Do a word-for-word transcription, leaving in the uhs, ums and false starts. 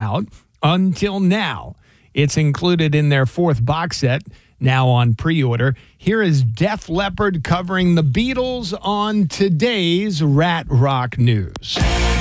out until now. It's included in their fourth box set, now on pre-order. Here is Def Leppard covering the Beatles on today's Rat Rock News.